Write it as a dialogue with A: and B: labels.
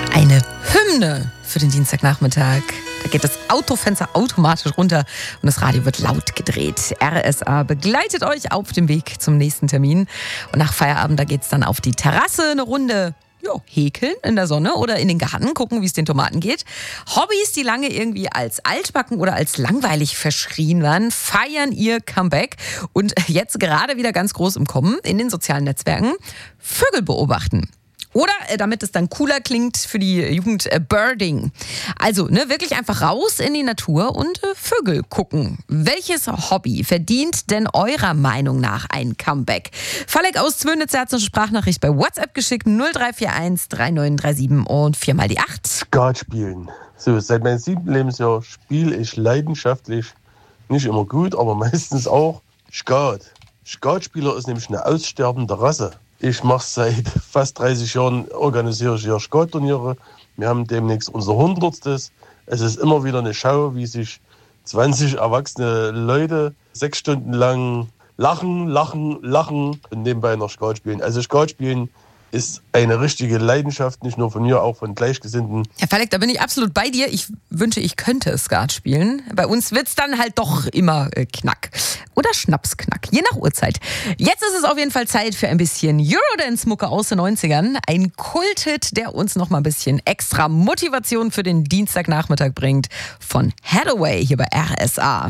A: Eine Hymne für den Dienstagnachmittag. Da geht das Autofenster automatisch runter und das Radio wird laut gedreht. RSA begleitet euch auf dem Weg zum nächsten Termin. Und nach Feierabend, da geht's dann auf die Terrasse, eine Runde häkeln in der Sonne oder in den Garten, gucken, wie es den Tomaten geht. Hobbys, die lange irgendwie als altbacken oder als langweilig verschrien waren, feiern ihr Comeback. Und jetzt gerade wieder ganz groß im Kommen in den sozialen Netzwerken: Vögel beobachten. Oder, damit es dann cooler klingt für die Jugend, Birding. Also, wirklich einfach raus in die Natur und Vögel gucken. Welches Hobby verdient denn eurer Meinung nach ein Comeback? Falek aus Zwönitz hat uns eine Sprachnachricht bei WhatsApp geschickt: 0341 3937 und 4 mal die 8.
B: Skat spielen. So, seit meinem 7. Lebensjahr spiele ich leidenschaftlich, nicht immer gut, aber meistens auch Skat. Skatspieler ist nämlich eine aussterbende Rasse. Ich mache seit fast 30 Jahren, organisiere ich hier Skatturniere. Wir haben demnächst unser 100. Es ist immer wieder eine Schau, wie sich 20 erwachsene Leute 6 Stunden lang lachen und nebenbei noch Skat spielen. Also Skat spielen ist eine richtige Leidenschaft, nicht nur von mir, auch von Gleichgesinnten.
A: Herr Falek, da bin ich absolut bei dir. Ich wünsche, ich könnte Skat spielen. Bei uns wird's dann halt doch immer Knack. Oder Schnapsknack, je nach Uhrzeit. Jetzt ist es auf jeden Fall Zeit für ein bisschen Eurodance-Mucke aus den 90ern. Ein Kulthit, der uns noch mal ein bisschen extra Motivation für den Dienstagnachmittag bringt. Von Hathaway hier bei RSA.